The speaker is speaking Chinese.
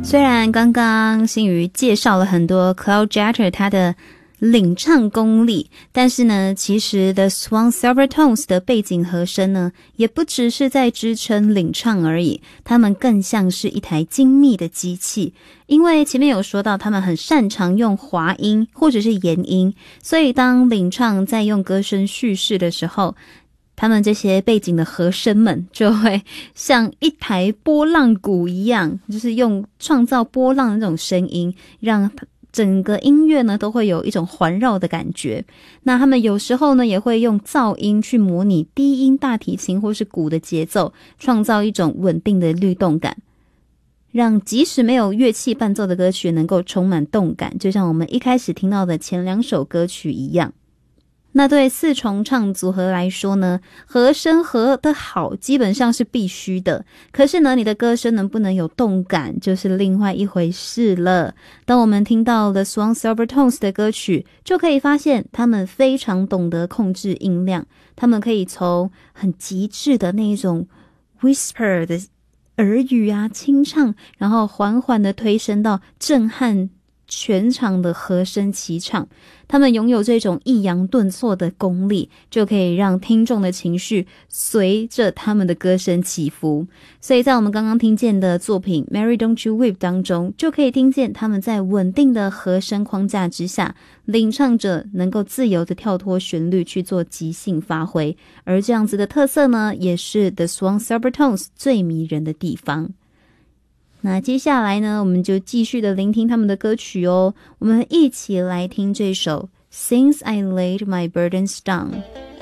虽然刚刚新宇介绍了很多 Claude Jeter 他的领唱功力，但是呢，其实 The Swan Silvertones 的背景和声呢，也不只是在支撑领唱而已，他们更像是一台精密的机器。因为前面有说到，他们很擅长用滑音或者是延音，所以当领唱在用歌声叙事的时候，他们这些背景的和声们就会像一台波浪鼓一样，就是用创造波浪的那种声音，让整个音乐呢都会有一种环绕的感觉。那他们有时候呢也会用噪音去模拟低音大提琴或是鼓的节奏，创造一种稳定的律动感，让即使没有乐器伴奏的歌曲能够充满动感，就像我们一开始听到的前2首歌曲一样。那对4重唱组合来说呢，和声合得好基本上是必须的，可是呢，你的歌声能不能有动感就是另外一回事了。当我们听到了 Swan Silvertones 的歌曲，就可以发现他们非常懂得控制音量，他们可以从很极致的那种 whisper 的耳语啊清唱，然后缓缓的推升到震撼全场的和声齐唱。他们拥有这种抑扬顿挫的功力，就可以让听众的情绪随着他们的歌声起伏。所以在我们刚刚听见的作品 Mary Don't You Weep 当中，就可以听见他们在稳定的和声框架之下，领唱者能够自由的跳脱旋律去做即兴发挥，而这样子的特色呢，也是 The Swan Silvertones 最迷人的地方。那接下来呢，我们就继续的聆听他们的歌曲哦。我们一起来听这首 Since I Laid My Burdens Down。